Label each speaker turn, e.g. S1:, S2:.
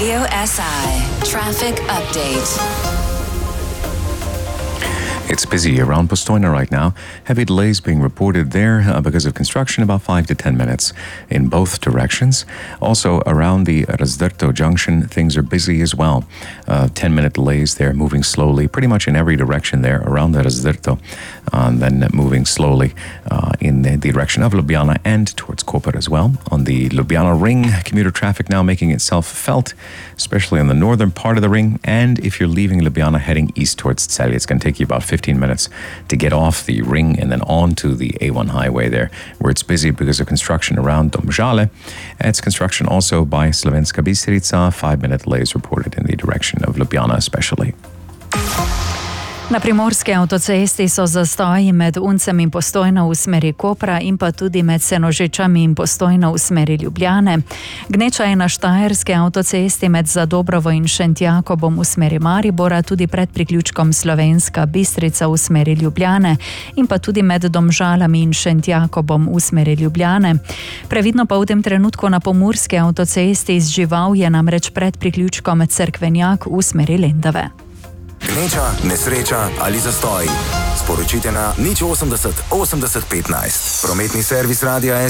S1: Radio SI Traffic Update.
S2: It's busy around Postojna right now. Heavy delays being reported there because of construction, about 5 to 10 minutes in both directions. Also, around the Razdrto junction, things are busy as well. 10-minute delays there, moving slowly, pretty much in every direction there around the Razdrto. Then moving slowly in the direction of Ljubljana and towards Koper as well. On the Ljubljana ring, commuter traffic now making itself felt, especially on the northern part of the ring. And if you're leaving Ljubljana heading east towards Celje, it's going to take you about 15 minutes to get off the ring and then on to the A1 highway there, where it's busy because of construction around Domžale. It's construction also by Slovenska Bistrica. 5-minute delays reported in the direction of Ljubljana especially.
S3: Na primorski avtocesti so zastoji med Uncem in Postojno v smeri Kopra in pa tudi med Senožečami in Postojno v smeri Ljubljane. Gneča je na štajerski avtocesti med Zadobrovo in Šentjakobom v smeri Maribora, tudi pred priključkom Slovenska Bistrica v smeri Ljubljane in pa tudi med Domžalami in Šentjakobom v smeri Ljubljane. Previdno pa v tem trenutku na pomurski avtocesti iz Živavje, namreč pred priključkom Cerkvenjak v smeri Lendave.
S4: Gneča, nesreča ali zastoj. Sporočite na 080 80 15. Prometni servis Radia